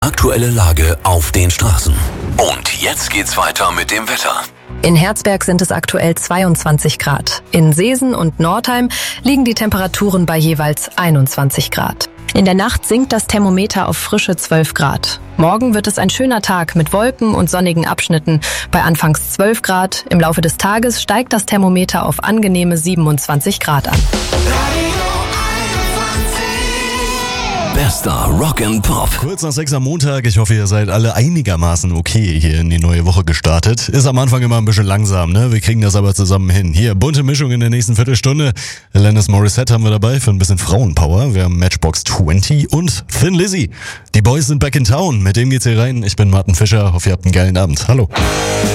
Aktuelle Lage auf den Straßen. Und jetzt geht's weiter mit dem Wetter. In Herzberg sind es aktuell 22 Grad. In Seesen und Nordheim liegen die Temperaturen bei jeweils 21 Grad. In der Nacht sinkt das Thermometer auf frische 12 Grad. Morgen wird es ein schöner Tag mit Wolken und sonnigen Abschnitten bei anfangs 12 Grad. Im Laufe des Tages steigt das Thermometer auf angenehme 27 Grad an. Bester Rock and Pop. Kurz nach 6 am Montag. Ich hoffe, ihr seid alle einigermaßen okay hier in die neue Woche gestartet. Ist am Anfang immer ein bisschen langsam, ne? Wir kriegen das aber zusammen hin. Hier, bunte Mischung in der nächsten Viertelstunde. Alanis Morissette haben wir dabei für ein bisschen Frauenpower. Wir haben Matchbox 20 und Thin Lizzy. Die Boys sind back in town. Mit dem geht's hier rein. Ich bin Martin Fischer. Hoffe, ihr habt einen geilen Abend. Hallo.